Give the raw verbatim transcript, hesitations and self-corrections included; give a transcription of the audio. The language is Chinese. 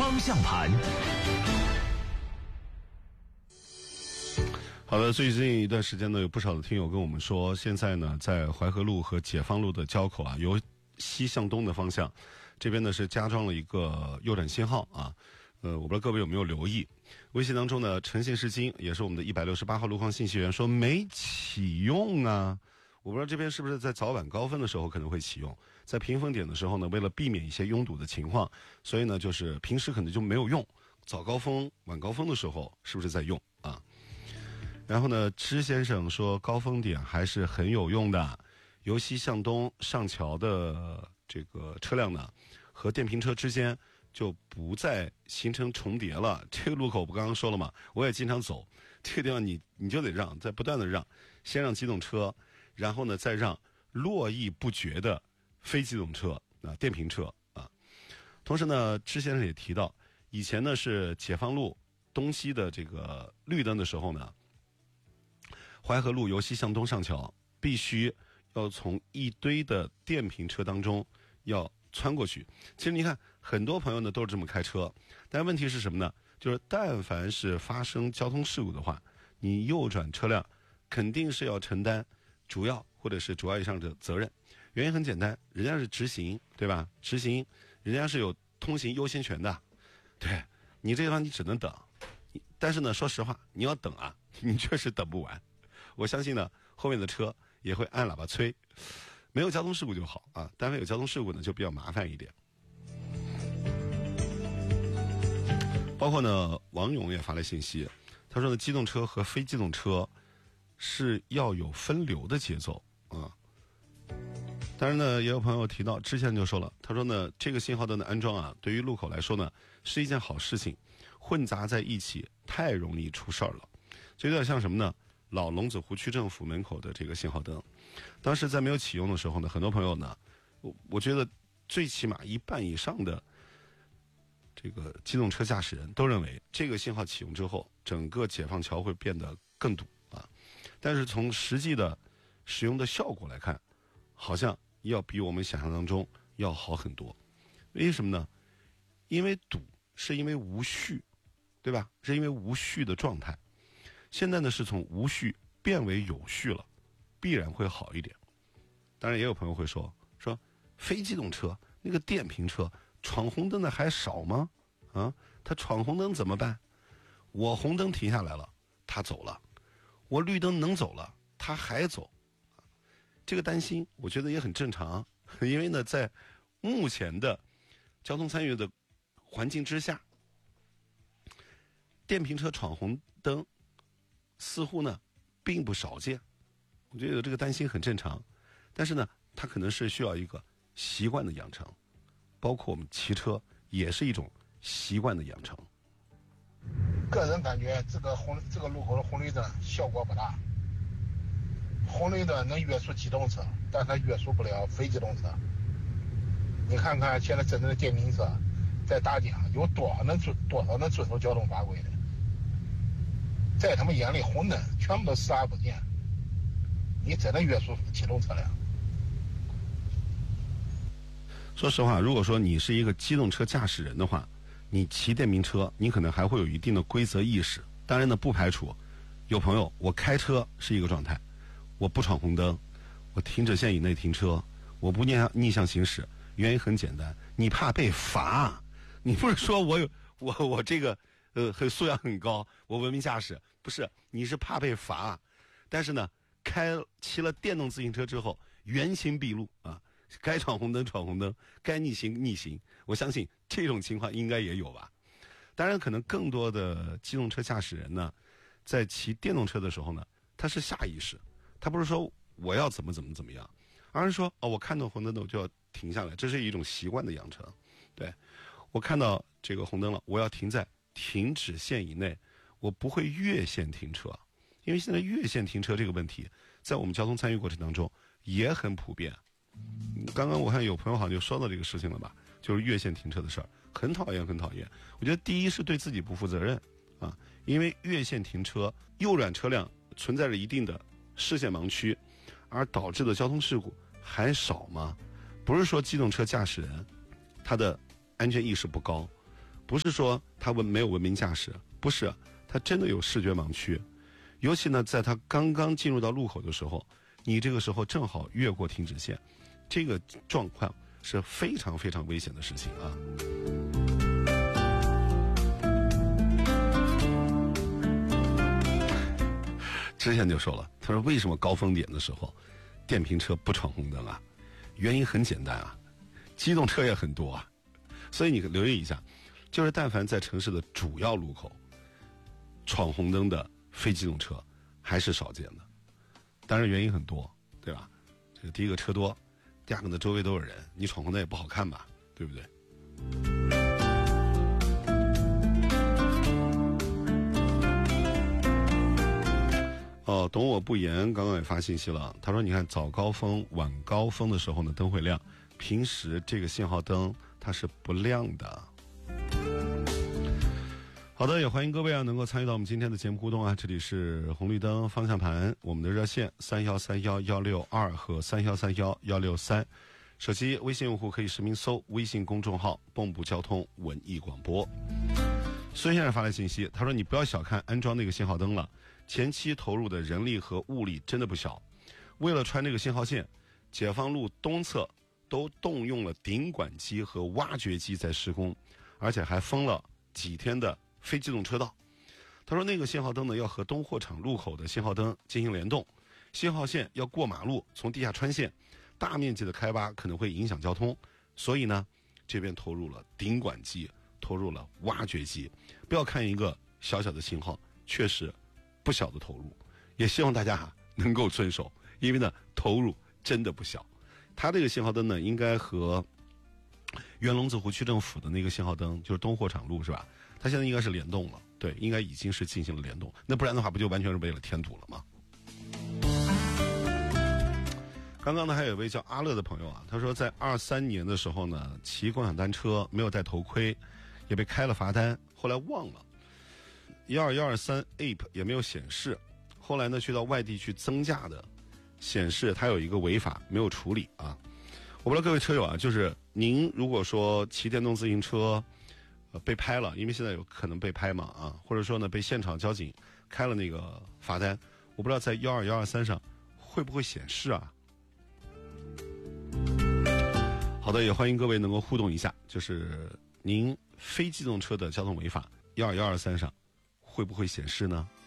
方向盘。 好的，最近一段时间呢，有不少的听友跟我们说，现在呢，在淮河路和解放路的交口啊，由西向东的方向，这边呢是加装了一个右转信号啊。呃，我不知道各位有没有留意，微信当中呢，诚信是金，也是我们的一百六十八号路况信息员说没启用啊。我不知道这边是不是在早晚高峰的时候可能会启用，在平峰点的时候呢，为了避免一些拥堵的情况，所以呢，就是平时可能就没有用，早高峰、晚高峰的时候是不是在用啊？然后呢，支先生说高峰点还是很有用的，由西向东上桥的这个车辆呢，和电瓶车之间就不再形成重叠了。这个路口我刚刚说了嘛，我也经常走，这个地方你你就得让，在不断的让，先让机动车，然后呢再让络绎不绝的非机动车啊、电瓶车啊。同时呢，支先生也提到，以前呢是解放路东西的这个绿灯的时候呢，淮河路由西向东上桥，必须要从一堆的电瓶车当中要穿过去。其实你看，很多朋友呢都是这么开车，但问题是什么呢？就是但凡是发生交通事故的话，你右转车辆肯定是要承担主要或者是主要以上的责任。原因很简单，人家是直行，对吧？直行，人家是有通行优先权的，对你这地方你只能等。但是呢，说实话，你要等啊，你确实等不完。我相信呢，后面的车也会按喇叭催，没有交通事故就好啊。单位有交通事故呢，就比较麻烦一点。包括呢，王勇也发来信息，他说呢，机动车和非机动车是要有分流的节奏啊。当然呢，也有朋友提到，之前就说了，他说呢，这个信号灯的安装啊，对于路口来说呢，是一件好事情，混杂在一起太容易出事儿了。就有点像什么呢？老龙子湖区政府门口的这个信号灯，当时在没有启用的时候呢，很多朋友呢，我我觉得最起码一半以上的这个机动车驾驶人都认为，这个信号启用之后，整个解放桥会变得更堵啊。但是从实际的使用的效果来看，好像要比我们想象当中要好很多。为什么呢？因为堵是因为无序，对吧？是因为无序的状态。现在呢是从无序变为有序了，必然会好一点。当然也有朋友会说说非机动车那个电瓶车闯红灯的还少吗？啊，他闯红灯怎么办？我红灯停下来了，他走了；我绿灯能走了，他还走。这个担心我觉得也很正常，因为呢在目前的交通参与的环境之下，电瓶车闯红灯似乎呢并不少见，我觉得有这个担心很正常。但是呢，它可能是需要一个习惯的养成，包括我们骑车也是一种习惯的养成。 个人感觉这个红这个路口的红绿灯效果不大，红绿灯能约束机动车，但它约束不了非机动车。你看看现在真正的电瓶车在大街上有多少能遵多少能遵守交通法规的？在他们眼里，红灯全部都视而不见，你真的约束机动车辆。 说实话，如果说你是一个机动车驾驶人的话，你骑电瓶车，你可能还会有一定的规则意识。当然呢，不排除有朋友，我开车是一个状态，我不闯红灯，我停止线以内停车，我不逆向逆向行驶。原因很简单，你怕被罚，你不是说我有我我这个。呃，很素养很高，我文明驾驶，不是，你是怕被罚。但是呢，开骑了电动自行车之后，原形毕露啊，该闯红灯闯红灯，该逆行逆行。我相信这种情况应该也有吧。当然，可能更多的机动车驾驶人呢，在骑电动车的时候呢，他是下意识，他不是说我要怎么怎么怎么样，而是说哦，我看到红灯的我就要停下来，这是一种习惯的养成。对，我看到这个红灯了，我要停在停止线以内，我不会越线停车，因为现在越线停车这个问题，在我们交通参与过程当中也很普遍。刚刚我看有朋友好像就说到这个事情了吧，就是越线停车的事儿，很讨厌，很讨厌。我觉得第一是对自己不负责任啊，因为越线停车，右转车辆存在着一定的视线盲区，而导致的交通事故还少吗？不是说机动车驾驶人他的安全意识不高。 不是说他文没有文明驾驶，不是，他真的有视觉盲区。尤其呢，在他刚刚进入到路口的时候，你这个时候正好越过停止线，这个状况是非常非常危险的事情啊。之前就说了，他说为什么高峰点的时候电瓶车不闯红灯啊？原因很简单啊，机动车也很多啊。所以你留意一下，就是但凡在城市的主要路口闯红灯的非机动车还是少见的。当然原因很多，对吧？这个第一个车多，第二个呢周围都有人，你闯红灯也不好看吧，对不对？哦，懂我不言刚刚也发信息了，他说你看早高峰晚高峰的时候呢灯会亮，平时这个信号灯它是不亮的。好的，也欢迎各位啊能够参与到我们今天的节目互动啊，这里是红绿灯方向盘，我们的热线三幺三幺幺六二和三幺三幺幺六三，手机微信用户可以实名搜微信公众号蚌埠交通文艺广播。孙先生发来信息，他说你不要小看安装那个信号灯了，前期投入的人力和物力真的不小。为了穿这个信号线，解放路东侧都动用了顶管机和挖掘机在施工，而且还封了几天的非机动车道。他说那个信号灯呢要和东货场路口的信号灯进行联动，信号线要过马路，从地下穿线，大面积的开挖可能会影响交通，所以呢这边投入了顶管机，投入了挖掘机。不要看一个小小的信号，确实不小的投入，也希望大家哈能够遵守，因为呢投入真的不小。它这个信号灯呢应该和原龙子湖区政府的那个信号灯，就是东货场路是吧，它现在应该是联动了，对，应该已经是进行了联动，那不然的话不就完全是为了添堵了吗？刚刚呢还有一位叫阿乐的朋友啊，他说在二三年的时候呢骑共享单车没有戴头盔，也被开了罚单，后来忘了一二一二三 A P P 也没有显示，后来呢去到外地去增驾的，显示他有一个违法没有处理啊。我不知道各位车友啊，就是您如果说骑电动自行车呃被拍了，因为现在有可能被拍嘛啊，或者说呢被现场交警开了那个罚单，我不知道在一二一二三上会不会显示啊。好的，也欢迎各位能够互动一下，就是您非机动车的交通违法一二一二三上会不会显示呢？